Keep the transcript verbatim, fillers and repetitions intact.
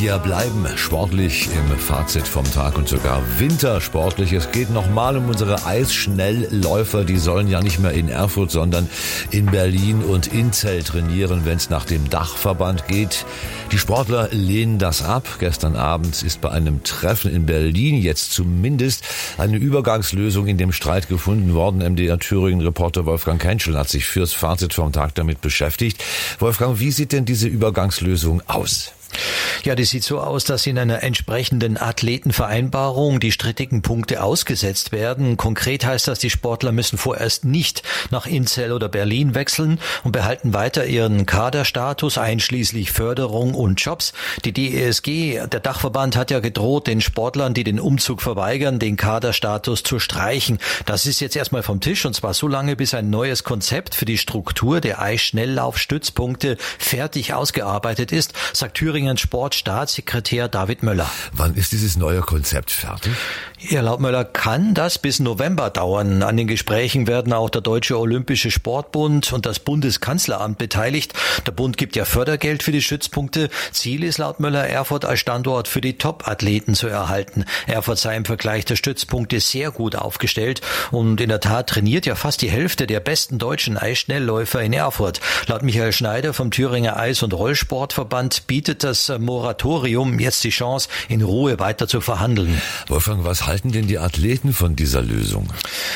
Wir bleiben sportlich im Fazit vom Tag und sogar wintersportlich. Es geht nochmal um unsere Eisschnellläufer. Die sollen ja nicht mehr in Erfurt, sondern in Berlin und Inzell trainieren, wenn es nach dem Dachverband geht. Die Sportler lehnen das ab. Gestern Abend ist bei einem Treffen in Berlin jetzt zumindest eine Übergangslösung in dem Streit gefunden worden. M D R Thüringen-Reporter Wolfgang Kentschel hat sich fürs Fazit vom Tag damit beschäftigt. Wolfgang, wie sieht denn diese Übergangslösung aus? Ja, die sieht so aus, dass in einer entsprechenden Athletenvereinbarung die strittigen Punkte ausgesetzt werden. Konkret heißt das, die Sportler müssen vorerst nicht nach Inzell oder Berlin wechseln und behalten weiter ihren Kaderstatus, einschließlich Förderung und Jobs. Die D E S G, der Dachverband, hat ja gedroht, den Sportlern, die den Umzug verweigern, den Kaderstatus zu streichen. Das ist jetzt erstmal vom Tisch, und zwar so lange, bis ein neues Konzept für die Struktur der Eisschnelllaufstützpunkte fertig ausgearbeitet ist, sagt Thüringen Sportstaatssekretär David Möller. Wann ist dieses neue Konzept fertig? Ja, laut Möller kann das bis November dauern. An den Gesprächen werden auch der Deutsche Olympische Sportbund und das Bundeskanzleramt beteiligt. Der Bund gibt ja Fördergeld für die Stützpunkte. Ziel ist laut Möller, Erfurt als Standort für die Top-Athleten zu erhalten. Erfurt sei im Vergleich der Stützpunkte sehr gut aufgestellt. Und in der Tat trainiert ja fast die Hälfte der besten deutschen Eisschnellläufer in Erfurt. Laut Michael Schneider vom Thüringer Eis- und Rollsportverband bietet das Moratorium jetzt die Chance, in Ruhe weiter zu verhandeln. Wolfgang, was halten denn die Athleten von dieser Lösung?